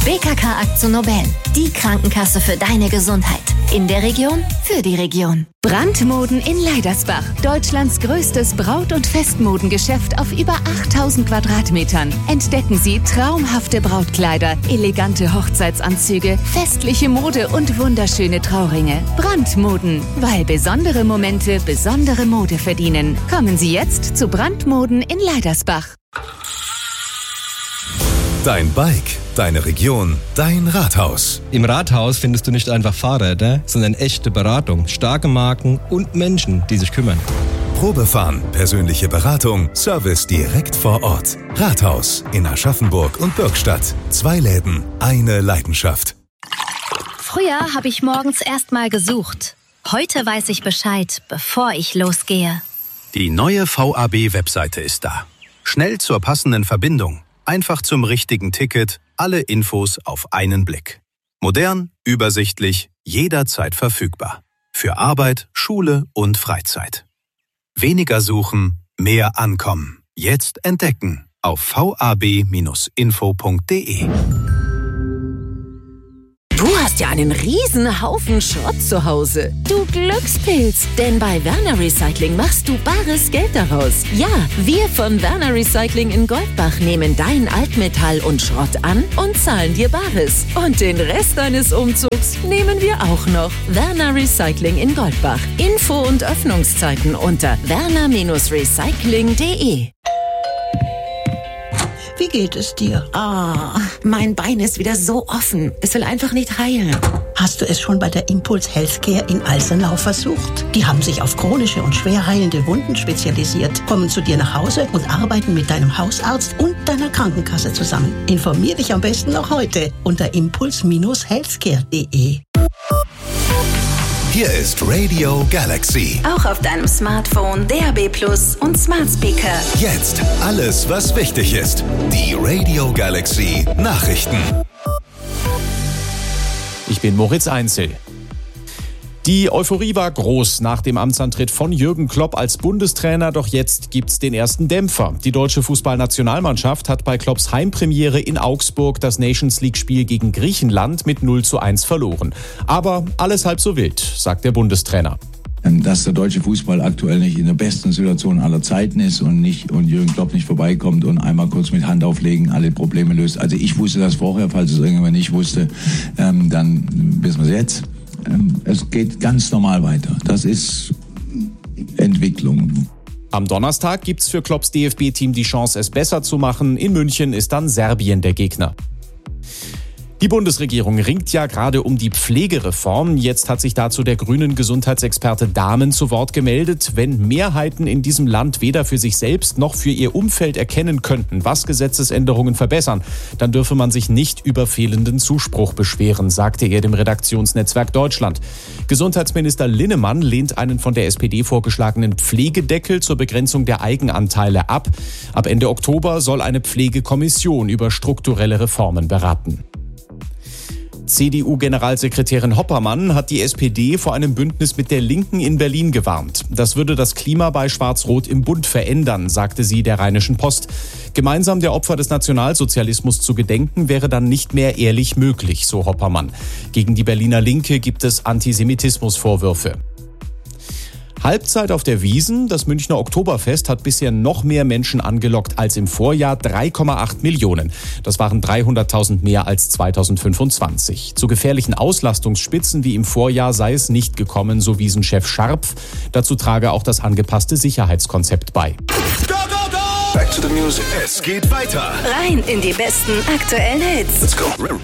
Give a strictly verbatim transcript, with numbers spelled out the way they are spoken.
B K K AkzoNobel, die Krankenkasse für deine Gesundheit. In der Region, für die Region. Brandmoden in Leidersbach. Deutschlands größtes Braut- und Festmodengeschäft auf über achttausend Quadratmetern. Entdecken Sie traumhafte Brautkleider, elegante Hochzeitsanzüge, festliche Mode und wunderschöne Trauringe. Brandmoden, weil besondere Momente besondere Mode verdienen. Kommen Sie jetzt zu Brandmoden in Leidersbach. Dein Bike, deine Region, dein Rathaus. Im Rathaus findest du nicht einfach Fahrräder, sondern echte Beratung, starke Marken und Menschen, die sich kümmern. Probefahren, persönliche Beratung, Service direkt vor Ort. Rathaus in Aschaffenburg und Bürgstadt. Zwei Läden, eine Leidenschaft. Früher habe ich morgens erst mal gesucht. Heute weiß ich Bescheid, bevor ich losgehe. Die neue V A B-Webseite ist da. Schnell zur passenden Verbindung. Einfach zum richtigen Ticket, alle Infos auf einen Blick. Modern, übersichtlich, jederzeit verfügbar. Für Arbeit, Schule und Freizeit. Weniger suchen, mehr ankommen. Jetzt entdecken auf v a b Bindestrich info punkt d e. Du hast ja einen riesen Haufen Schrott zu Hause. Du Glückspilz, denn bei Werner Recycling machst du bares Geld daraus. Ja, wir von Werner Recycling in Goldbach nehmen dein Altmetall und Schrott an und zahlen dir Bares. Und den Rest deines Umzugs nehmen wir auch noch. Werner Recycling in Goldbach. Info und Öffnungszeiten unter werner Recycling punkt d e. Wie geht es dir? Ah, oh, mein Bein ist wieder so offen. Es will einfach nicht heilen. Hast du es schon bei der Impuls Healthcare in Alsenau versucht? Die haben sich auf chronische und schwer heilende Wunden spezialisiert, kommen zu dir nach Hause und arbeiten mit deinem Hausarzt und deiner Krankenkasse zusammen. Informier dich am besten noch heute unter impuls Bindestrich healthcare punkt d e. Hier ist Radio Galaxy. Auch auf deinem Smartphone, D A B Plus und Smart Speaker. Jetzt alles, was wichtig ist. Die Radio Galaxy Nachrichten. Ich bin Moritz Einzel. Die Euphorie war groß nach dem Amtsantritt von Jürgen Klopp als Bundestrainer, doch jetzt gibt's den ersten Dämpfer. Die deutsche Fußballnationalmannschaft hat bei Klopps Heimpremiere in Augsburg das Nations-League-Spiel gegen Griechenland mit null zu eins verloren. Aber alles halb so wild, sagt der Bundestrainer. Dass der deutsche Fußball aktuell nicht in der besten Situation aller Zeiten ist und nicht und Jürgen Klopp nicht vorbeikommt und einmal kurz mit Hand auflegen alle Probleme löst. Also ich wusste das vorher, falls es irgendjemand nicht wusste, ähm, dann wissen wir es jetzt. Es geht ganz normal weiter. Das ist Entwicklung. Am Donnerstag gibt's für Klopps D F B-Team die Chance, es besser zu machen. In München ist dann Serbien der Gegner. Die Bundesregierung ringt ja gerade um die Pflegereform. Jetzt hat sich dazu der grünen Gesundheitsexperte Dahmen zu Wort gemeldet. Wenn Mehrheiten in diesem Land weder für sich selbst noch für ihr Umfeld erkennen könnten, was Gesetzesänderungen verbessern, dann dürfe man sich nicht über fehlenden Zuspruch beschweren, sagte er dem Redaktionsnetzwerk Deutschland. Gesundheitsminister Linnemann lehnt einen von der S P D vorgeschlagenen Pflegedeckel zur Begrenzung der Eigenanteile ab. Ab Ende Oktober soll eine Pflegekommission über strukturelle Reformen beraten. C D U-Generalsekretärin Hoppermann hat die S P D vor einem Bündnis mit der Linken in Berlin gewarnt. Das würde das Klima bei Schwarz-Rot im Bund verändern, sagte sie der Rheinischen Post. Gemeinsam der Opfer des Nationalsozialismus zu gedenken, wäre dann nicht mehr ehrlich möglich, so Hoppermann. Gegen die Berliner Linke gibt es Antisemitismusvorwürfe. Halbzeit auf der Wiesn. Das Münchner Oktoberfest hat bisher noch mehr Menschen angelockt als im Vorjahr, drei Komma acht Millionen. Das waren dreihunderttausend mehr als zweitausendfünfundzwanzig. Zu gefährlichen Auslastungsspitzen wie im Vorjahr sei es nicht gekommen, so Wiesn-Chef Scharpf. Dazu trage auch das angepasste Sicherheitskonzept bei. Go, go, go! Back to the music. Es geht weiter. Rein in die besten aktuellen Hits. Let's go.